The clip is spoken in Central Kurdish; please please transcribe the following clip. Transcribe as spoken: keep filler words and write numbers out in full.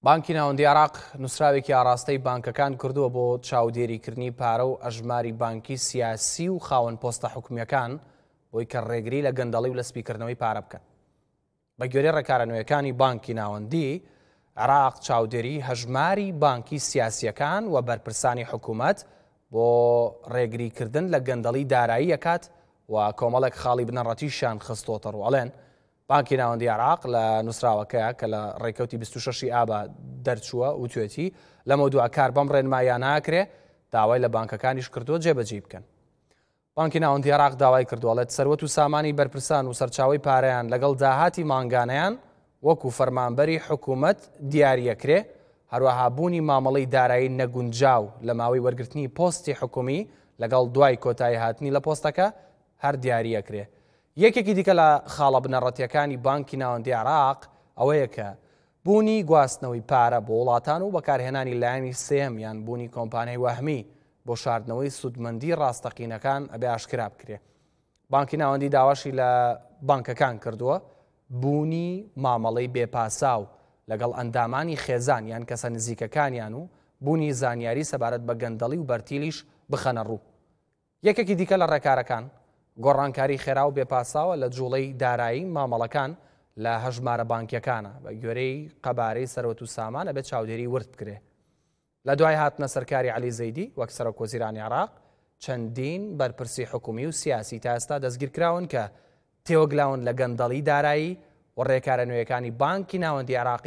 بانکی ناوەندی عێراق نووسراوێکی ئاراستەی بانکەکان کردووە بۆ چاودێریکردنی پارە و ئەژماری بانکی سیاسی و خاوەن پۆستە حکومیەکان بۆی کە ڕێگری لە گەندەڵی و لە سپیکردنەوەی پارە بکەن. بە گوێرەی ڕێکارە نوێیەکانی بانکی ناوەندی عێراق چاودێری هەژماری بانکی سیاسیەکان و بەرپرسانی حکوومەت بۆ ڕێگریکردن لە گەندەڵی دارایی ئەکات و کۆمەڵێک خاڵی بنەڕەتیشیان خستۆتە ڕوەڵێن. بانکی ناوەندی عێراق لە نووسراوەکەیە کە لە ڕێکەوتی بیست و شەش ئابە دەرچووە و توێتی لەمە دووە کار بەم ڕێنمایان ناکرێ داوای لە بانکەکانیش کردووە جێبەجێ بکەن. بانکی ناوەندی عێراق داوای کردووەڵێت سەروەت و سامانی بەرپرسان و سەرچاوی پارەیان لەگەڵ داهاتی مانگانەیان وەکو فەرمانبەری حکوومەت دیاریەکرێ، هەروەها بوونی مامەڵەی دارایی نەگونجاو لە ماوەی وەرگرتنی پۆستی حکومی لەگەڵ دوای کۆتایی هاتنی لە پۆستەکە هەر دیاریەکرێ. یەکێکی دیکە لە خاڵە بنەڕەتیەکانی بانکی ناوەندی عێراق ئەوەیە کە بوونی گواستنەوەی پارە بۆ وڵاتان و بەکارهێنانی لایەنی سێم یان بوونی کۆمپانیای وەهمی بۆ شاردنەوەی سودمەندی ڕاستەقینەکان ئەبێ ئاشکرا بکرێ. بانکی ناوەندی داواشی لە بانکەکان کردووە بوونی مامەڵەی بێپاساو لەگەڵ ئەندامانی خێزان یان کەسە نزیکەکانیان و بوونی زانیاری سەبارەت بە گەندەڵی و بەرتیلیش بخەنە ڕوو. یەکێکی دیکە لە ڕێکارەکان گۆڕانکاری خێرا و بێپاساوە لە جوڵەی دارایی مامەڵەکان لە هەژمارە بانکیەکانە بە گوێرەی قەبارەی سەروەت و سامان ئەبێت چاودێری ورد بکرێ. لە دوای هاتنە سەرکاری عەلی زەیدی وەک سەرۆکوەزیرانی عێراق چەندین بەرپرسی حکومی و سیاسی تا ئێستا دەستگیرکراون کە تێوەگلاون لە گەندەڵی دارایی و ڕێکارە نوێیەکانی بانکی ناوەندی عێراق